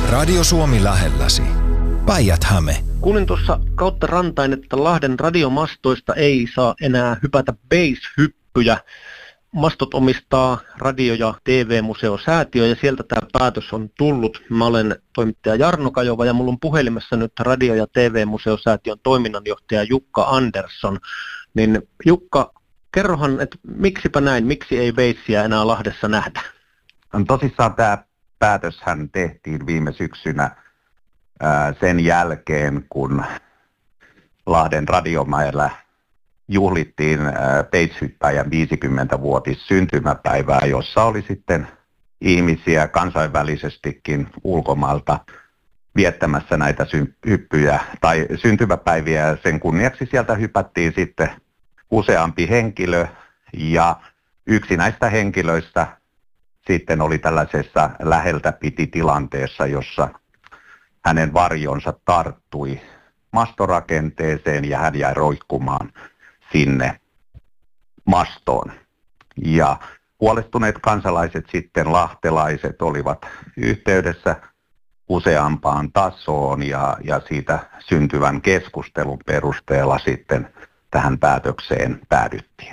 Radio Suomi lähelläsi. Päijät-Häme. Kuulin tuossa kautta rantain, että Lahden radiomastoista ei saa enää hypätä base-hyppyjä. Mastot omistaa Radio- ja TV-museosäätiö ja sieltä tämä päätös on tullut. Mä olen toimittaja Jarno Kajova ja mulla on puhelimessa nyt Radio- ja TV-museosäätiön toiminnanjohtaja Jukka Andersson. Niin Jukka, kerrohan, että miksipä näin, miksi ei basea enää Lahdessa nähdä? Tosissaan tämä päätöshän tehtiin viime syksynä sen jälkeen, kun Lahden Radiomäellä juhlittiin Peitshyppäjän 50-vuotis syntymäpäivää, jossa oli sitten ihmisiä kansainvälisestikin ulkomailta viettämässä näitä hyppyjä tai syntymäpäiviä. Sen kunniaksi sieltä hypättiin sitten useampi henkilö ja yksi näistä henkilöistä sitten oli tällaisessa läheltä piti tilanteessa, jossa hänen varjonsa tarttui mastorakenteeseen ja hän jäi roikkumaan sinne mastoon. Ja huolestuneet kansalaiset sitten, lahtelaiset, olivat yhteydessä useampaan tasoon ja siitä syntyvän keskustelun perusteella sitten tähän päätökseen päädyttiin.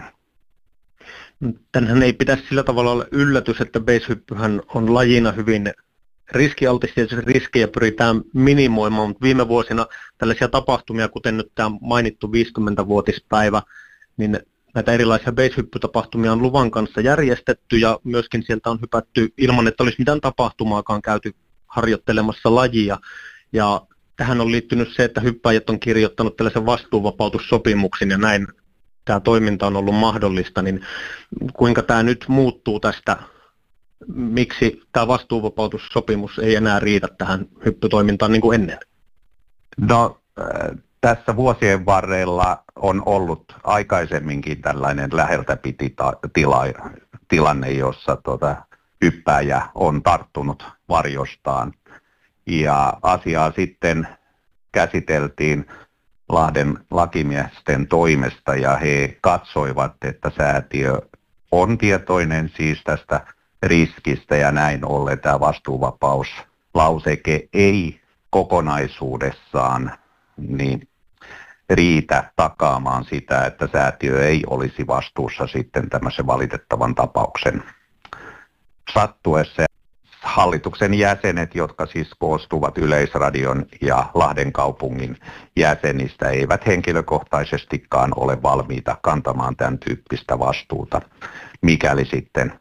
Tänhän ei pitäisi sillä tavalla olla yllätys, että base-hyppyhän on lajina hyvin riskialtis, tietysti riskejä pyritään minimoimaan, mutta viime vuosina tällaisia tapahtumia, kuten nyt tämä mainittu 50-vuotispäivä, niin näitä erilaisia base-hyppytapahtumia on luvan kanssa järjestetty ja myöskin sieltä on hypätty ilman, että olisi mitään tapahtumaakaan käyty harjoittelemassa lajia. Ja tähän on liittynyt se, että hyppäjät on kirjoittanut tällaisen vastuuvapautussopimuksen ja näin tämä toiminta on ollut mahdollista, niin kuinka tämä nyt muuttuu tästä? Miksi tämä vastuuvapautussopimus ei enää riitä tähän hyppytoimintaan niin kuin ennen? No, tässä vuosien varrella on ollut aikaisemminkin tällainen läheltä piti tilanne, jossa hyppääjä on tarttunut varjostaan. Ja asiaa sitten käsiteltiin Lahden lakimiesten toimesta ja he katsoivat, että säätiö on tietoinen siis tästä riskistä ja näin ollen tämä vastuuvapauslauseke ei kokonaisuudessaan niin riitä takaamaan sitä, että säätiö ei olisi vastuussa sitten tämmöisen valitettavan tapauksen sattuessa. Hallituksen jäsenet, jotka siis koostuvat Yleisradion ja Lahden kaupungin jäsenistä, eivät henkilökohtaisestikaan ole valmiita kantamaan tämän tyyppistä vastuuta, mikäli sitten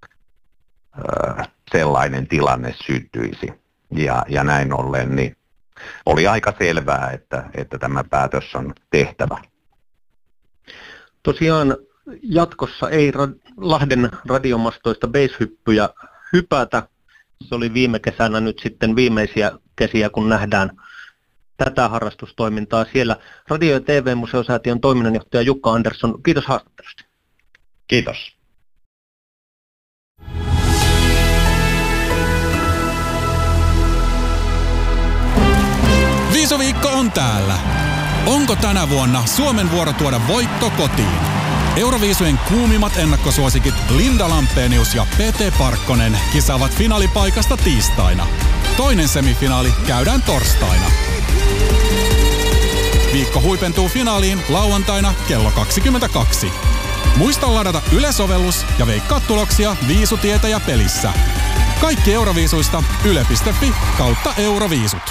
sellainen tilanne syntyisi. Ja näin ollen niin oli aika selvää, että tämä päätös on tehtävä. Tosiaan jatkossa ei Lahden radiomastoista base-hyppyjä hypätä. Se oli viime kesänä nyt sitten viimeisiä kesiä, kun nähdään tätä harrastustoimintaa siellä. Radio- ja TV-museosäätiön toiminnanjohtaja Jukka Andersson, kiitos haastattelusta. Kiitos. Viisuviikko on täällä. Onko tänä vuonna Suomen vuoro tuoda voitto kotiin? Euroviisujen kuumimmat ennakkosuosikit Linda Lampenius ja Pete Parkkonen kisaavat finaalipaikasta tiistaina. Toinen semifinaali käydään torstaina. Viikko huipentuu finaaliin lauantaina kello 22. Muista ladata Yle-sovellus ja veikkaa tuloksia Viisutietäjä pelissä. Kaikki Euroviisuista yle.fi/Euroviisut.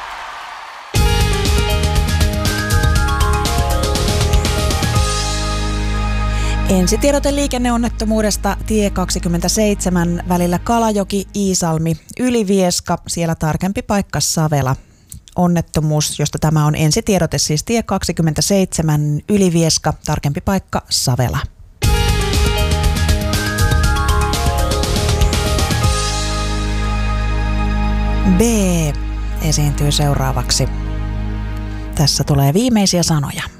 Ensitiedote liikenneonnettomuudesta tie 27 välillä Kalajoki-Iisalmi, Ylivieska, siellä tarkempi paikka Savela. Onnettomuus, josta tämä on ensitiedote, siis tie 27 Ylivieska, tarkempi paikka Savela. B esiintyy seuraavaksi. Tässä tulee viimeisiä sanoja.